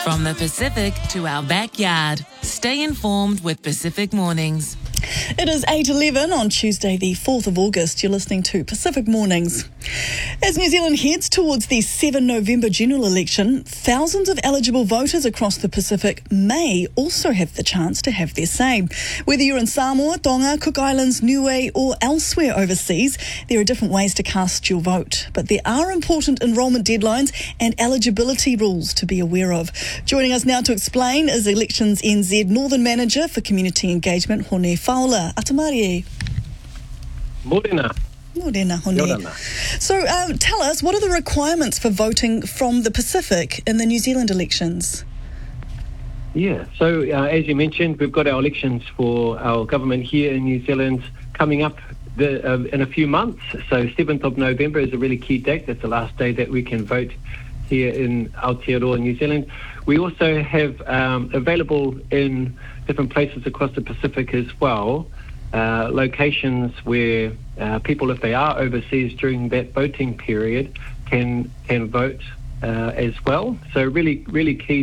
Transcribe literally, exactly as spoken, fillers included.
From the Pacific to our backyard. Stay informed with Pacific Mornings. It is eight eleven on Tuesday the fourth of August. You're listening to Pacific Mornings. As New Zealand heads towards the seventh of November general election, thousands of eligible voters across the Pacific may also have the chance to have their say. Whether you're in Samoa, Tonga, Cook Islands, Niue or elsewhere overseas, there are different ways to cast your vote. But there are important enrolment deadlines and eligibility rules to be aware of. Joining us now to explain is Elections N Z Northern Manager for Community Engagement, Hone Fowler. Atamari. Morena. Morena, Hone. Morena. So um, tell us, what are the requirements for voting from the Pacific in the New Zealand elections? Yeah, so uh, as you mentioned, we've got our elections for our government here in New Zealand coming up the, uh, in a few months. So seventh of November is a really key date. That's the last day that we can vote here in Aotearoa, New Zealand. We also have um, available in different places across the Pacific as well, uh, locations where uh, people, if they are overseas during that voting period, can can vote uh, as well. So really, really key